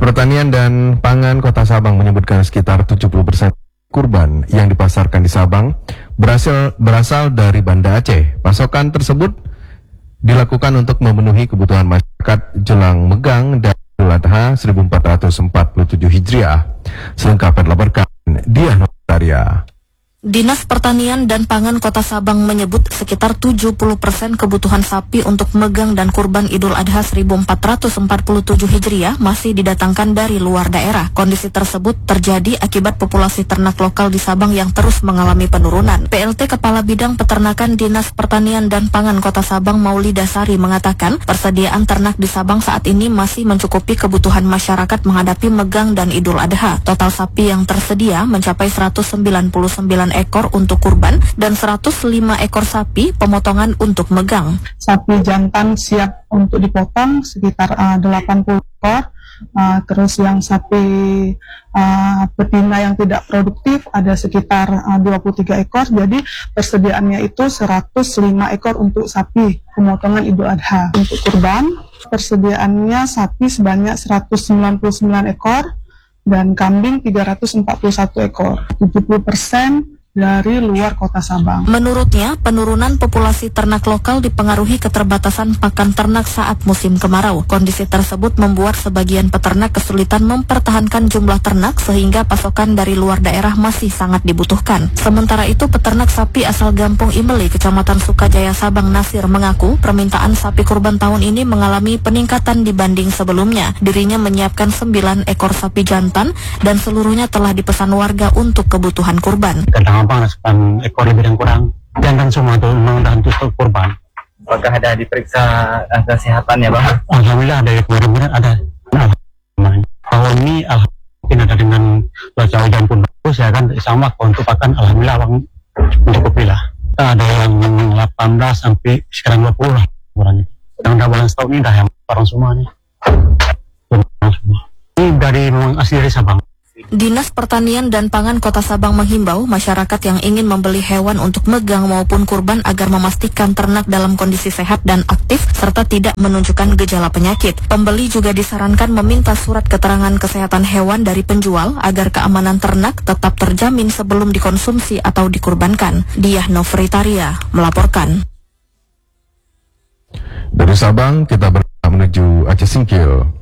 Pertanian dan Pangan Kota Sabang menyebutkan sekitar 70% kurban yang dipasarkan di Sabang berasal dari Banda Aceh. Pasokan tersebut dilakukan untuk memenuhi kebutuhan masyarakat jelang Megang dan Idul Adha 1447 Hijriah. Selengkapnya dilaporkan Diah Notaria. Dinas Pertanian dan Pangan Kota Sabang menyebut sekitar 70% kebutuhan sapi untuk Megang dan Kurban Idul Adha 1447 Hijriah masih didatangkan dari luar daerah. Kondisi tersebut terjadi akibat populasi ternak lokal di Sabang yang terus mengalami penurunan. PLT Kepala Bidang Peternakan Dinas Pertanian dan Pangan Kota Sabang Maulida Sari mengatakan persediaan ternak di Sabang saat ini masih mencukupi kebutuhan masyarakat menghadapi Megang dan Idul Adha. Total sapi yang tersedia mencapai 199 ekor untuk kurban dan 105 ekor sapi pemotongan untuk Megang. Sapi jantan siap untuk dipotong sekitar 80 ekor. Terus yang sapi betina yang tidak produktif ada sekitar 23 ekor. Jadi persediaannya itu 105 ekor untuk sapi pemotongan Idul Adha. Untuk kurban persediaannya sapi sebanyak 199 ekor dan kambing 341 ekor. 70% dari luar kota Sabang. Menurutnya, penurunan populasi ternak lokal dipengaruhi keterbatasan pakan ternak saat musim kemarau. Kondisi tersebut membuat sebagian peternak kesulitan mempertahankan jumlah ternak sehingga pasokan dari luar daerah masih sangat dibutuhkan. Sementara itu, peternak sapi asal Gampung Imeli, Kecamatan Sukajaya, Sabang, Nasir mengaku permintaan sapi kurban tahun ini mengalami peningkatan dibanding sebelumnya. Dirinya menyiapkan 9 ekor sapi jantan dan seluruhnya telah dipesan warga untuk kebutuhan kurban. Gampang, 8 ekor lebih dan kurang. Jangan semua itu memang untuk kurban. Apakah ada diperiksa kesehatannya, Bang? Alhamdulillah ada, mudah-mudahan ada. Tahun ini alhamdulillah ada dengan cuaca hujan pun bagus ya kan, sama untuk pakan alhamdulillah Bang mencukupi lah. Ada yang 18 sampai sekarang 20 lah kurangnya. Yang udah bulan stok ini dah yang orang semua nih. Ini dari memang asli dari Sabang. Dinas Pertanian dan Pangan Kota Sabang menghimbau masyarakat yang ingin membeli hewan untuk Megang maupun kurban agar memastikan ternak dalam kondisi sehat dan aktif serta tidak menunjukkan gejala penyakit. Pembeli juga disarankan meminta surat keterangan kesehatan hewan dari penjual agar keamanan ternak tetap terjamin sebelum dikonsumsi atau dikurbankan. Diah Novritaria melaporkan. Dari Sabang kita menuju Aceh Singkil.